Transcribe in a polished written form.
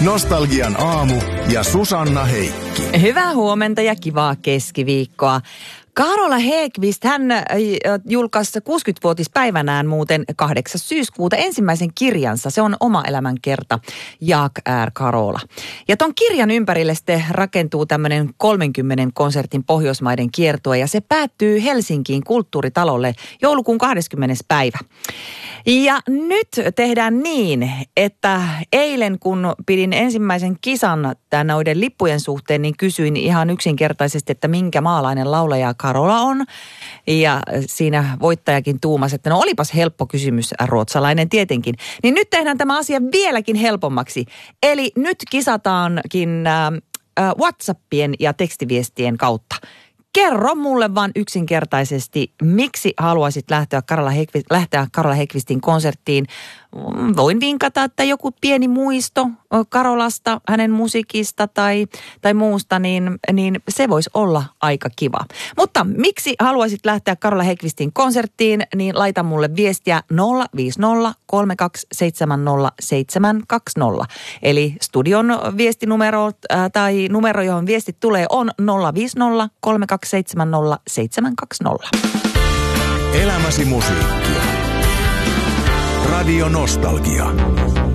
Nostalgian aamu ja Susanna Heikki. Hyvää huomenta ja kivaa keskiviikkoa. Carola Häggkvist, hän julkaisi 60-vuotispäivänään muuten 8. syyskuuta ensimmäisen kirjansa. Se on Oma elämän kerta, Jag är Carola. Ja ton kirjan ympärille sitten rakentuu tämmöinen 30 konsertin Pohjoismaiden kiertue ja se päättyy Helsinkiin Kulttuuritalolle joulukuun 20. päivä. Ja nyt tehdään niin, että eilen kun pidin ensimmäisen kisan noiden lippujen suhteen, niin kysyin ihan yksinkertaisesti, että minkä maalainen laulaja Carola on. Ja siinä voittajakin tuumasi, että no olipas helppo kysymys, ruotsalainen tietenkin. Niin nyt tehdään tämä asia vieläkin helpommaksi. Eli nyt kisataankin WhatsAppien ja tekstiviestien kautta. Kerro mulle vaan yksinkertaisesti, miksi haluaisit lähteä Carola Häggkvistin konserttiin. Voin vinkata, että joku pieni muisto Carolasta, hänen musiikista tai muusta, niin se voisi olla aika kiva. Mutta miksi haluaisit lähteä Carola Häggkvistin konserttiin, niin laita mulle viestiä 050 3270 720. Eli studion viestinumero tai numero, johon viestit tulee, on 050 3270 720. Elämäsi musiikkia. Radio Nostalgia.